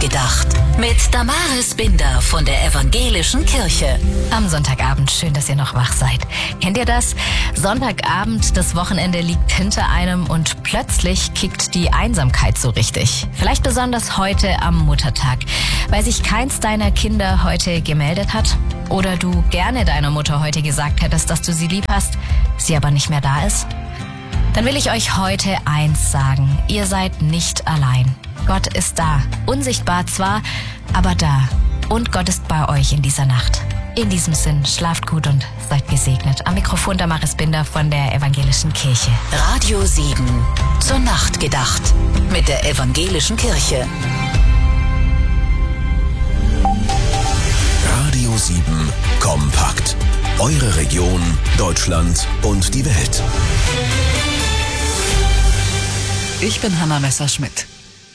gedacht. Mit Damaris Binder von der Evangelischen Kirche. Am Sonntagabend, schön, dass ihr noch wach seid. Kennt ihr das? Sonntagabend, das Wochenende liegt hinter einem und plötzlich kickt die Einsamkeit so richtig. Vielleicht besonders heute am Muttertag, weil sich keins deiner Kinder heute gemeldet hat oder du gerne deiner Mutter heute gesagt hättest, dass du sie lieb hast, sie aber nicht mehr da ist. Dann will ich euch heute eins sagen. Ihr seid nicht allein. Gott ist da. Unsichtbar zwar, aber da. Und Gott ist bei euch in dieser Nacht. In diesem Sinn, schlaft gut und seid gesegnet. Am Mikrofon Damaris Binder von der Evangelischen Kirche. Radio 7. Zur Nacht gedacht. Mit der Evangelischen Kirche. Radio 7. Kompakt. Eure Region, Deutschland und die Welt. Ich bin Hanna Messerschmidt.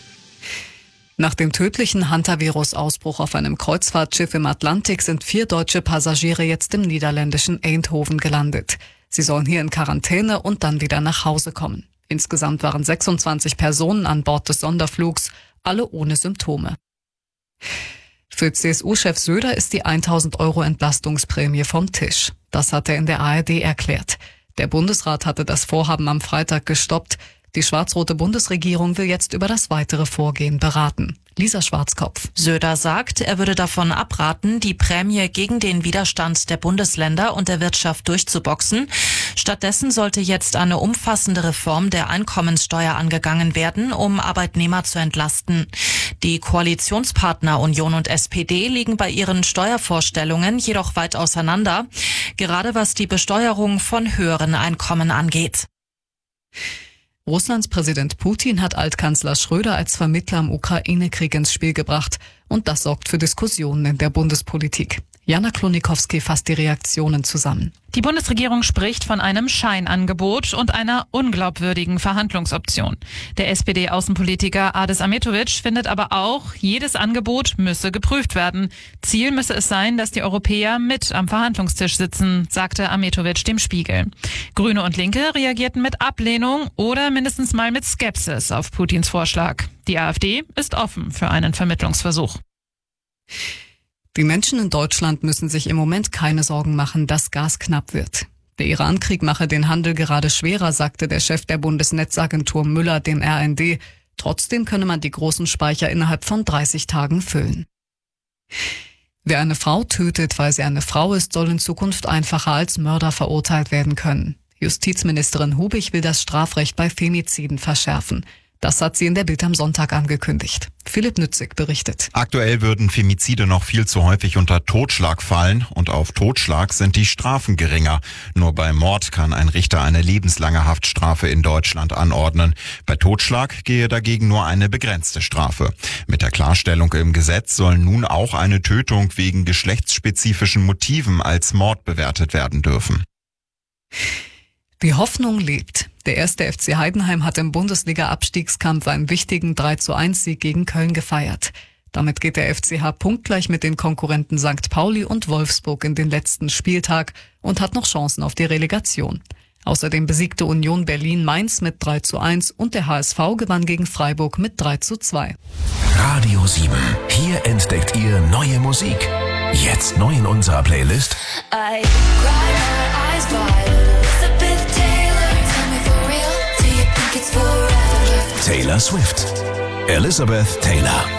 Nach dem tödlichen Hantavirus-Ausbruch auf einem Kreuzfahrtschiff im Atlantik sind 4 deutsche Passagiere jetzt im niederländischen Eindhoven gelandet. Sie sollen hier in Quarantäne und dann wieder nach Hause kommen. Insgesamt waren 26 Personen an Bord des Sonderflugs, alle ohne Symptome. Für CSU-Chef Söder ist die 1.000 € Entlastungsprämie vom Tisch. Das hat er in der ARD erklärt. Der Bundesrat hatte das Vorhaben am Freitag gestoppt. Die schwarz-rote Bundesregierung will jetzt über das weitere Vorgehen beraten. Lisa Schwarzkopf. Söder sagt, er würde davon abraten, die Prämie gegen den Widerstand der Bundesländer und der Wirtschaft durchzuboxen. Stattdessen sollte jetzt eine umfassende Reform der Einkommenssteuer angegangen werden, um Arbeitnehmer zu entlasten. Die Koalitionspartner Union und SPD liegen bei ihren Steuervorstellungen jedoch weit auseinander, gerade was die Besteuerung von höheren Einkommen angeht. Russlands Präsident Putin hat Altkanzler Schröder als Vermittler im Ukraine-Krieg ins Spiel gebracht. Und das sorgt für Diskussionen in der Bundespolitik. Jana Klonikowski fasst die Reaktionen zusammen. Die Bundesregierung spricht von einem Scheinangebot und einer unglaubwürdigen Verhandlungsoption. Der SPD-Außenpolitiker Adis Ahmetovic findet aber auch, jedes Angebot müsse geprüft werden. Ziel müsse es sein, dass die Europäer mit am Verhandlungstisch sitzen, sagte Ahmetovic dem Spiegel. Grüne und Linke reagierten mit Ablehnung oder mindestens mal mit Skepsis auf Putins Vorschlag. Die AfD ist offen für einen Vermittlungsversuch. Die Menschen in Deutschland müssen sich im Moment keine Sorgen machen, dass Gas knapp wird. Der Iran-Krieg mache den Handel gerade schwerer, sagte der Chef der Bundesnetzagentur Müller dem RND. Trotzdem könne man die großen Speicher innerhalb von 30 Tagen füllen. Wer eine Frau tötet, weil sie eine Frau ist, soll in Zukunft einfacher als Mörder verurteilt werden können. Justizministerin Hubig will das Strafrecht bei Femiziden verschärfen. Das hat sie in der Bild am Sonntag angekündigt. Philipp Nützig berichtet. Aktuell würden Femizide noch viel zu häufig unter Totschlag fallen und auf Totschlag sind die Strafen geringer. Nur bei Mord kann ein Richter eine lebenslange Haftstrafe in Deutschland anordnen. Bei Totschlag gehe dagegen nur eine begrenzte Strafe. Mit der Klarstellung im Gesetz soll nun auch eine Tötung wegen geschlechtsspezifischen Motiven als Mord bewertet werden dürfen. Die Hoffnung lebt. Der 1. FC Heidenheim hat im Bundesliga-Abstiegskampf einen wichtigen 3:1-Sieg gegen Köln gefeiert. Damit geht der FCH punktgleich mit den Konkurrenten St. Pauli und Wolfsburg in den letzten Spieltag und hat noch Chancen auf die Relegation. Außerdem besiegte Union Berlin Mainz mit 3:1 und der HSV gewann gegen Freiburg mit 3:2. Radio 7. Hier entdeckt ihr neue Musik. Jetzt neu in unserer Playlist. Taylor Swift. Elizabeth Taylor.